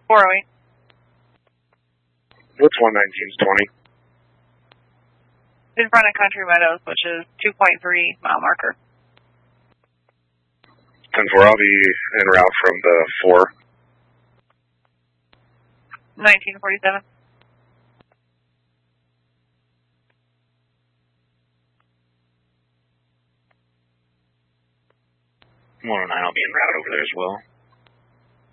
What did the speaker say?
408. What's 119's 20? In front of Country Meadows, which is 2.3 mile marker. 10-4, I'll be en route from the 4. 1947. 109, I'll be en route over there as well.